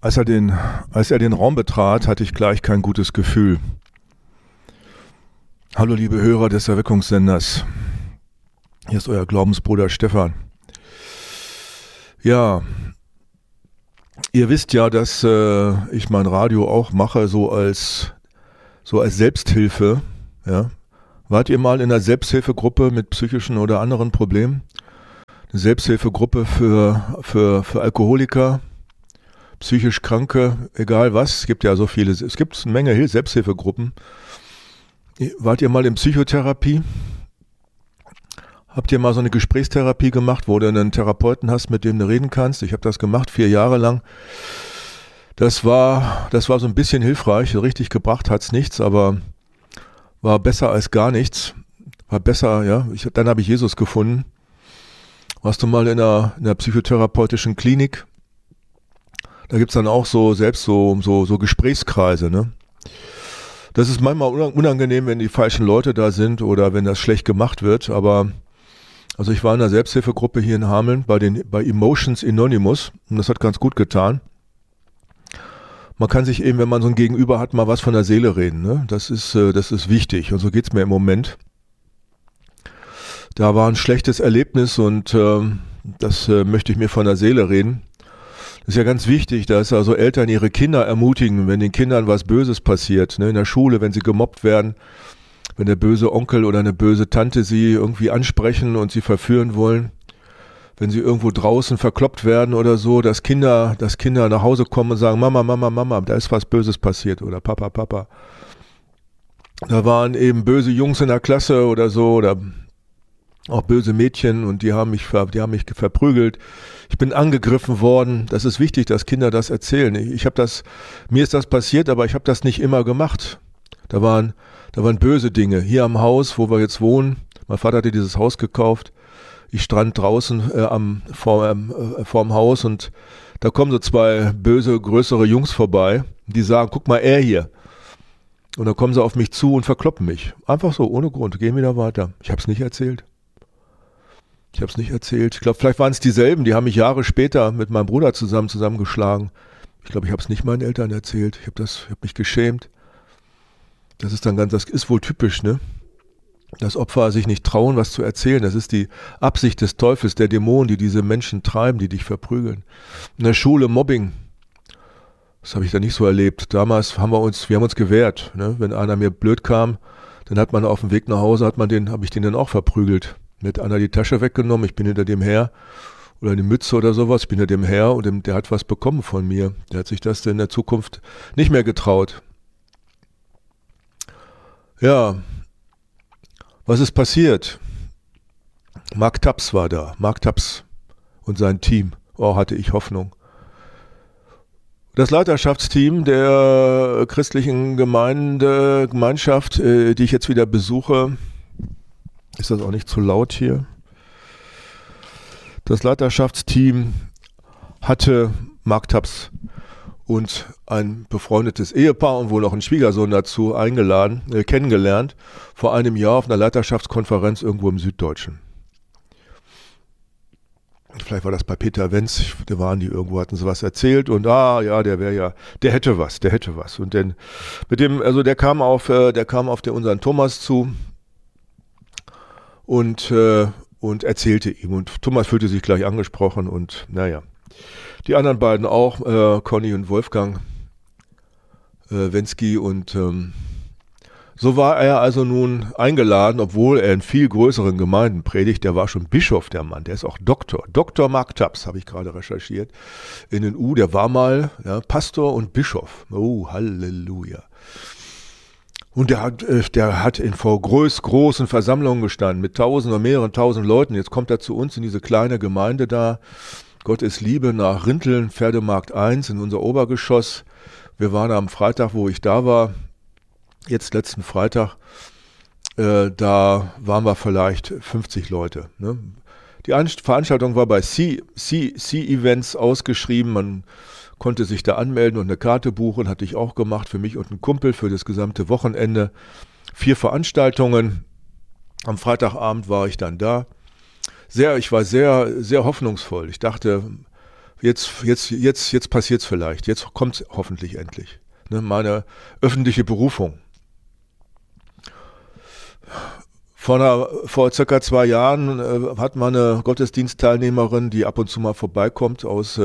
Als er den Raum betrat, hatte ich gleich kein gutes Gefühl. Hallo liebe Hörer des Erweckungssenders. Hier ist euer Glaubensbruder Stefan. Ja, ihr wisst ja, dass ich mein Radio auch mache, so als Selbsthilfe. Ja. Wart ihr mal in einer Selbsthilfegruppe mit psychischen oder anderen Problemen? Eine Selbsthilfegruppe für Alkoholiker, psychisch Kranke, egal was. Es gibt ja so viele, es gibt eine Menge Selbsthilfegruppen. Wart ihr mal in Psychotherapie? Habt ihr mal so eine Gesprächstherapie gemacht, wo du einen Therapeuten hast, mit dem du reden kannst? Ich habe das gemacht, 4 Jahre lang. Das war so ein bisschen hilfreich. Richtig gebracht hat's nichts, aber war besser als gar nichts. War besser, ja. Dann habe ich Jesus gefunden. Warst du mal in einer psychotherapeutischen Klinik? Da gibt's dann auch so Gesprächskreise, ne? Das ist manchmal unangenehm, wenn die falschen Leute da sind oder wenn das schlecht gemacht wird, aber also ich war in einer Selbsthilfegruppe hier in Hameln bei Emotions Anonymous und das hat ganz gut getan. Man kann sich eben, wenn man so ein Gegenüber hat, mal was von der Seele reden, ne? Das ist wichtig und so geht's mir im Moment. Da war ein schlechtes Erlebnis und das möchte ich mir von der Seele reden. Das ist ja ganz wichtig, dass also Eltern ihre Kinder ermutigen, wenn den Kindern was Böses passiert, ne, in der Schule, wenn sie gemobbt werden, wenn der böse Onkel oder eine böse Tante sie irgendwie ansprechen und sie verführen wollen, wenn sie irgendwo draußen verkloppt werden oder so, dass Kinder nach Hause kommen und sagen, Mama, Mama, Mama, da ist was Böses passiert oder Papa, Papa. Da waren eben böse Jungs in der Klasse oder so oder auch böse Mädchen und die haben mich verprügelt. Ich bin angegriffen worden. Das ist wichtig, dass Kinder das erzählen. Mir ist das passiert, aber ich habe das nicht immer gemacht. Da waren böse Dinge. Hier am Haus, wo wir jetzt wohnen, mein Vater hatte dieses Haus gekauft. Ich stand draußen vorm Haus und da kommen so 2 böse, größere Jungs vorbei. Die sagen, guck mal, er hier. Und dann kommen sie auf mich zu und verkloppen mich. Einfach so, ohne Grund. Gehen wieder weiter. Ich habe es nicht erzählt. Ich glaube, vielleicht waren es dieselben, die haben mich Jahre später mit meinem Bruder zusammengeschlagen. Ich glaube, ich habe es nicht meinen Eltern erzählt. Ich habe mich geschämt. Das ist wohl typisch, ne? Dass Opfer sich nicht trauen, was zu erzählen. Das ist die Absicht des Teufels, der Dämonen, die diese Menschen treiben, die dich verprügeln. In der Schule Mobbing. Das habe ich da nicht so erlebt. Damals haben wir uns gewehrt, ne? Wenn einer mir blöd kam, dann hat man auf dem Weg nach Hause, habe ich den dann auch verprügelt. Mir hat einer die Tasche weggenommen, ich bin hinter dem her, oder eine Mütze oder sowas, ich bin hinter dem her und der hat was bekommen von mir. Der hat sich das in der Zukunft nicht mehr getraut. Ja, was ist passiert? Mark Taps war da, Mark Taps und sein Team. Oh, hatte ich Hoffnung. Das Leiterschaftsteam der christlichen Gemeinschaft, die ich jetzt wieder besuche, ist das auch nicht zu laut hier? Das Leiterschaftsteam hatte Mark Taps und ein befreundetes Ehepaar und wohl noch einen Schwiegersohn dazu kennengelernt, vor einem Jahr auf einer Leiterschaftskonferenz irgendwo im Süddeutschen. Vielleicht war das bei Peter Wenz, da waren die irgendwo, hatten sie was erzählt und der hätte was. Und dann der kam auf unseren Thomas zu und erzählte ihm. Und Thomas fühlte sich gleich angesprochen und naja. Die anderen beiden auch, Conny und Wolfgang Wensky und so war er also nun eingeladen, obwohl er in viel größeren Gemeinden predigt. Der war schon Bischof, der Mann, der ist auch Doktor. Dr. Mark Taps, habe ich gerade recherchiert. In den der war mal Pastor und Bischof. Oh, Halleluja. Und der hat vor großen Versammlungen gestanden, mit mehreren tausend Leuten. Jetzt kommt er zu uns in diese kleine Gemeinde da. Gott ist Liebe nach Rinteln, Pferdemarkt 1 in unser Obergeschoss. Wir waren am Freitag, wo ich da war, jetzt letzten Freitag, da waren wir vielleicht 50 Leute. Ne? Die Veranstaltung war bei C-Events ausgeschrieben. Man konnte sich da anmelden und eine Karte buchen, hatte ich auch gemacht für mich und einen Kumpel für das gesamte Wochenende. 4 Veranstaltungen. Am Freitagabend war ich dann da. Ich war sehr, sehr hoffnungsvoll. Ich dachte, jetzt passiert es vielleicht, jetzt kommt es hoffentlich endlich. Ne, meine öffentliche Berufung. Vor circa 2 Jahren hat man eine Gottesdienstteilnehmerin, die ab und zu mal vorbeikommt, aus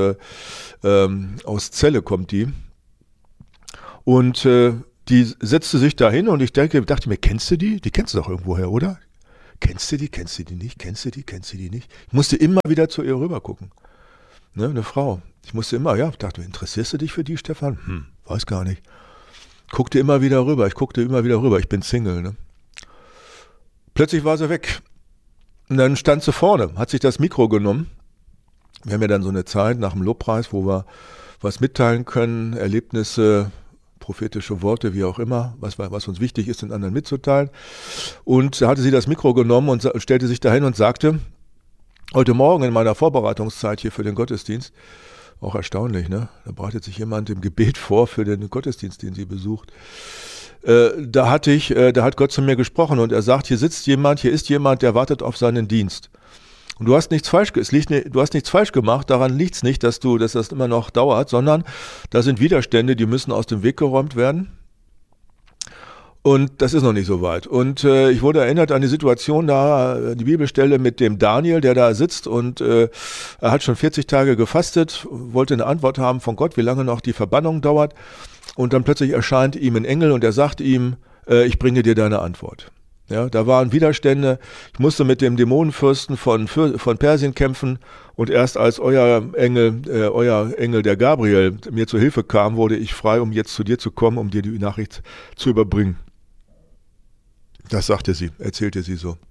Celle kommt die. Und die setzte sich da hin und ich dachte mir, kennst du die? Die kennst du doch irgendwoher, oder? Kennst du die nicht? Kennst du die nicht? Ich musste immer wieder zu ihr rüber gucken. Ne, eine Frau. Ich dachte, interessierst du dich für die, Stefan? Weiß gar nicht. Ich guckte immer wieder rüber, ich bin Single, ne? Plötzlich war sie weg. Und dann stand sie vorne, hat sich das Mikro genommen. Wir haben ja dann so eine Zeit nach dem Lobpreis, wo wir was mitteilen können, Erlebnisse, prophetische Worte, wie auch immer, was uns wichtig ist, den anderen mitzuteilen. Und da hatte sie das Mikro genommen und stellte sich dahin und sagte, heute Morgen in meiner Vorbereitungszeit hier für den Gottesdienst, auch erstaunlich, ne? Da bereitet sich jemand im Gebet vor für den Gottesdienst, den sie besucht. Da hat Gott zu mir gesprochen und er sagt, hier ist jemand, der wartet auf seinen Dienst. Und du hast nichts falsch gemacht, daran liegt es nicht, dass das immer noch dauert, sondern da sind Widerstände, die müssen aus dem Weg geräumt werden. Und das ist noch nicht so weit. Und ich wurde erinnert an die Situation da, die Bibelstelle mit dem Daniel, der da sitzt und er hat schon 40 Tage gefastet, wollte eine Antwort haben von Gott, wie lange noch die Verbannung dauert. Und dann plötzlich erscheint ihm ein Engel und er sagt ihm, ich bringe dir deine Antwort. Ja, da waren Widerstände, ich musste mit dem Dämonenfürsten von Persien kämpfen und erst als euer Engel, der Gabriel, mir zur Hilfe kam, wurde ich frei, um jetzt zu dir zu kommen, um dir die Nachricht zu überbringen. Das erzählte sie so.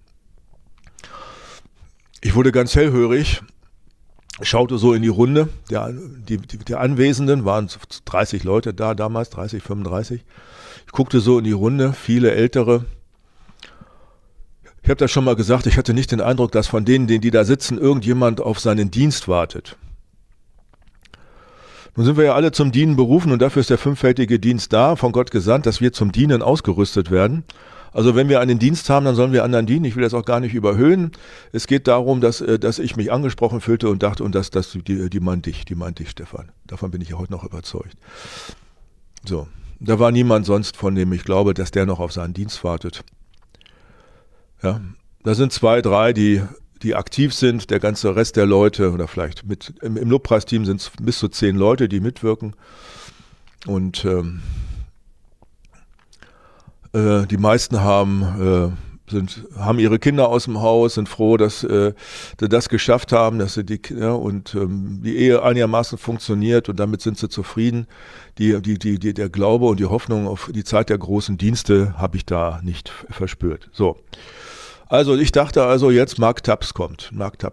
Ich wurde ganz hellhörig, schaute so in die Runde, der Anwesenden, waren 30 Leute da damals, 30, 35. Ich guckte so in die Runde, viele Ältere. Ich habe das schon mal gesagt, ich hatte nicht den Eindruck, dass von denen, die da sitzen, irgendjemand auf seinen Dienst wartet. Nun sind wir ja alle zum Dienen berufen und dafür ist der 5-fältige Dienst da, von Gott gesandt, dass wir zum Dienen ausgerüstet werden. Also wenn wir einen Dienst haben, dann sollen wir anderen dienen. Ich will das auch gar nicht überhöhen. Es geht darum, dass ich mich angesprochen fühlte und dachte, die meint dich, Stefan. Davon bin ich ja heute noch überzeugt. So, da war niemand sonst, von dem ich glaube, dass der noch auf seinen Dienst wartet. Ja, da sind 2, 3, die aktiv sind. Der ganze Rest der Leute oder vielleicht im Lobpreisteam sind es bis zu 10 Leute, die mitwirken. Und die meisten haben ihre Kinder aus dem Haus, sind froh, dass sie das geschafft haben, dass sie die Ehe einigermaßen funktioniert und damit sind sie zufrieden. Der Glaube und die Hoffnung auf die Zeit der großen Dienste habe ich da nicht verspürt. So. Also ich dachte jetzt Mark Taps kommt.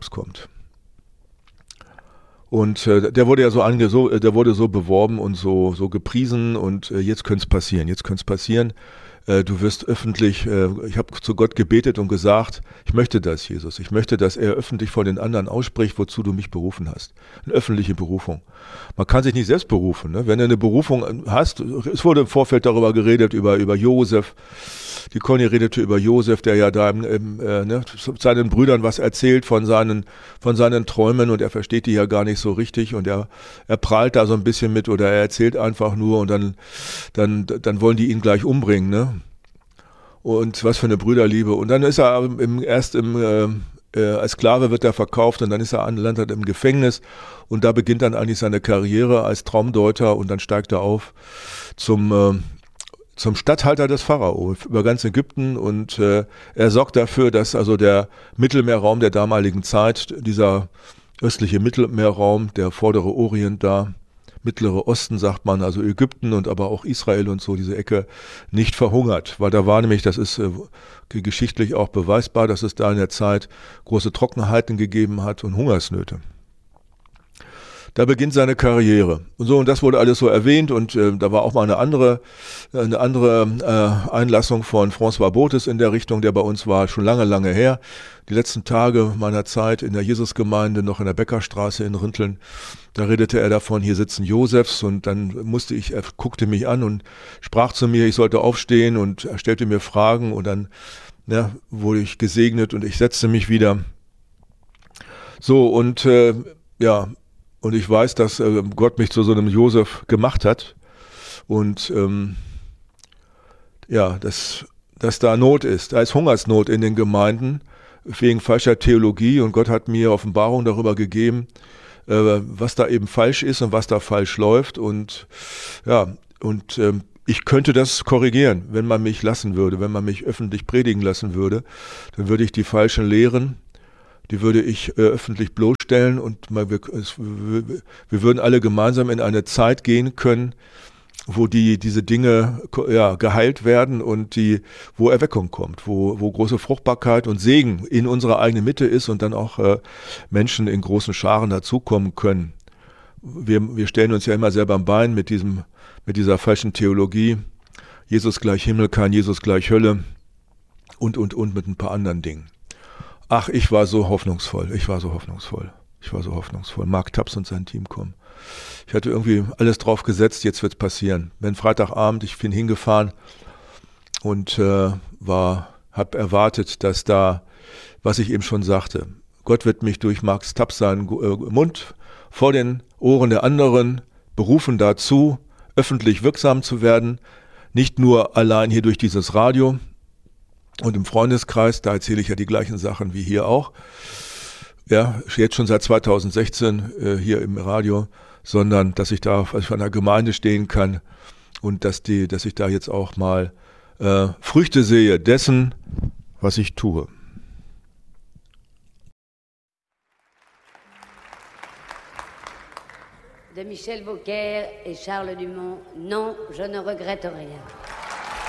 Und der wurde ja der wurde so beworben und so gepriesen und jetzt könnte es passieren. Du wirst öffentlich, ich habe zu Gott gebetet und gesagt, ich möchte das, Jesus. Ich möchte, dass er öffentlich vor den anderen ausspricht, wozu du mich berufen hast. Eine öffentliche Berufung. Man kann sich nicht selbst berufen. Ne? Wenn du eine Berufung hast, es wurde im Vorfeld darüber geredet, über Josef. Die Conny redete über Josef, der ja da seinen Brüdern was erzählt von seinen Träumen und er versteht die ja gar nicht so richtig und er prahlt da so ein bisschen mit oder er erzählt einfach nur und dann wollen die ihn gleich umbringen, ne? Und was für eine Brüderliebe. Und dann ist er als Sklave wird er verkauft und dann landet er im Gefängnis und da beginnt dann eigentlich seine Karriere als Traumdeuter und dann steigt er auf zum Statthalter des Pharao über ganz Ägypten und er sorgt dafür, dass also der Mittelmeerraum der damaligen Zeit, dieser östliche Mittelmeerraum, der vordere Orient da, Mittlere Osten sagt man, also Ägypten und aber auch Israel und so, diese Ecke, nicht verhungert, weil da war nämlich, das ist geschichtlich auch beweisbar, dass es da in der Zeit große Trockenheiten gegeben hat und Hungersnöte. Da beginnt seine Karriere. Und so, und das wurde alles so erwähnt und da war auch mal eine andere Einlassung von François Botes in der Richtung, der bei uns war, schon lange, lange her. Die letzten Tage meiner Zeit in der Jesusgemeinde, noch in der Beckerstraße in Rinteln, da redete er davon, hier sitzen Josefs und dann er guckte mich an und sprach zu mir, ich sollte aufstehen und er stellte mir Fragen und dann wurde ich gesegnet und ich setzte mich wieder. So und Und ich weiß, dass Gott mich zu so einem Josef gemacht hat. Und ja, dass da Not ist. Da ist Hungersnot in den Gemeinden wegen falscher Theologie. Und Gott hat mir Offenbarung darüber gegeben, was da eben falsch ist und was da falsch läuft. Und ja, ich könnte das korrigieren, wenn man mich lassen würde, wenn man mich öffentlich predigen lassen würde. Dann würde ich die falschen Lehren, die würde ich öffentlich bloßstellen und wir würden alle gemeinsam in eine Zeit gehen können, wo diese Dinge geheilt werden und wo Erweckung kommt, wo große Fruchtbarkeit und Segen in unserer eigenen Mitte ist und dann auch Menschen in großen Scharen dazukommen können. Wir stellen uns ja immer selber am Bein mit dieser falschen Theologie. Jesus gleich Himmel, kein Jesus gleich Hölle und mit ein paar anderen Dingen. Ach, ich war so hoffnungsvoll. Mark Taps und sein Team kommen. Ich hatte irgendwie alles drauf gesetzt, jetzt wird's passieren. Wenn Freitagabend, ich bin hingefahren und habe erwartet, dass da, was ich eben schon sagte, Gott wird mich durch Mark Taps seinen Mund vor den Ohren der anderen berufen dazu, öffentlich wirksam zu werden. Nicht nur allein hier durch dieses Radio und im Freundeskreis, da erzähle ich ja die gleichen Sachen wie hier auch. Ja, jetzt schon seit 2016 hier im Radio, sondern dass ich da auf einer Gemeinde stehen kann und dass ich da jetzt auch mal Früchte sehe dessen, was ich tue. De Michel Beaucaire et Charles Dumont, non, je ne regrette rien.